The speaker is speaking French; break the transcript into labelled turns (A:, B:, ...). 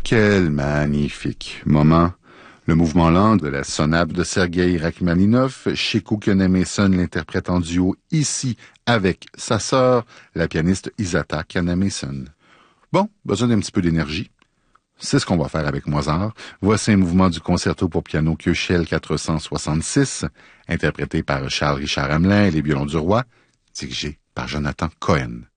A: Quel magnifique moment. Le mouvement lent de la sonate de Sergueï Rachmaninov, Chico Kaname-san l'interprète en duo ici avec sa sœur, la pianiste Isata Kaname-san. Bon, besoin d'un petit peu d'énergie. C'est ce qu'on va faire avec Mozart. Voici un mouvement du concerto pour piano Köchel 466, interprété par Charles Richard Hamelin et les violons du roi, dirigé par Jonathan Cohen.